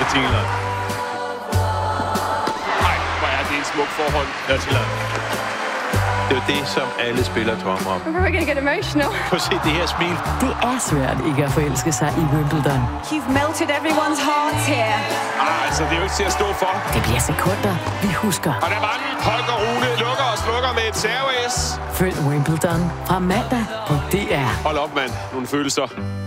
England. Nej, hvor er det en smuk forhold. Nordirland. Det er jo det, som alle spillere drømmer om. We're gonna get emotional. Prøv at se det her smil. Det er svært ikke at forelske sig i Wimbledon. You've melted everyone's hearts here. Altså, det er jo ikke til at stå for. Det bliver sekunder, vi husker. Og der var den. Holger Rune lukker og slukker med et serveis. Følg Wimbledon fra mandag på DR. Hold op, mand. Nogle følelser.